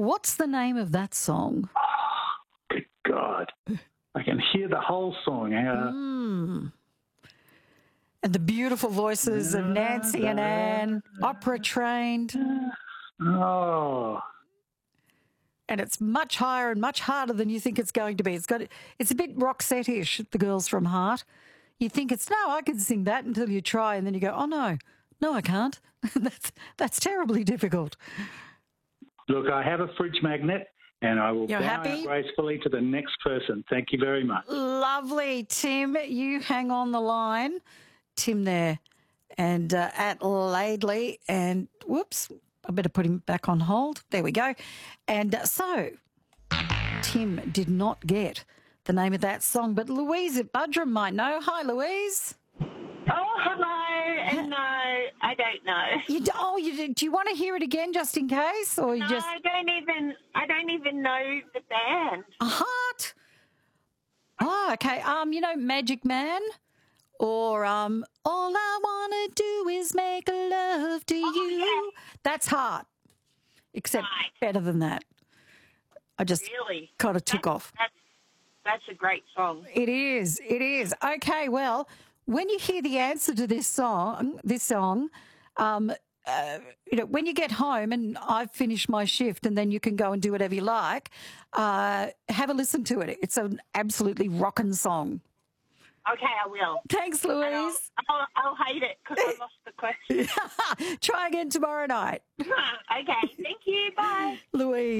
What's the name of that song? Good God. I can hear the whole song. And the beautiful voices of Nancy and Anne, opera trained. Oh. And it's much higher and much harder than you think it's going to be. It's a bit Roxette-ish, The Girls from Heart. You think I can sing that until you try, and then you go, oh, no, I can't. That's terribly difficult. Look, I have a fridge magnet, and I will You're bow happy? out gracefully to the next person. Thank you very much. Lovely, Tim. You hang on the line. Tim there and at Laidley. And whoops, I better put him back on hold. There we go. And so Tim did not get the name of that song, but Louise at Budrum might know. Hi, Louise. Oh, hello. And no, I don't know. Do you want to hear it again just in case? Or you No, just I don't even know the band. A Heart? Oh, okay. Magic Man? Or all I want to do is make love to you. Yeah. That's Heart. Except better than that. I just Really? kind of took off. That's a great song. It is. Okay, well, when you hear the answer to this song, when you get home and I've finished my shift and then you can go and do whatever you like, have a listen to it. It's an absolutely rockin' song. Okay, I will. Thanks, Louise. I'll hate it because I lost the question. Try again tomorrow night. Okay, thank you. Bye. Louise.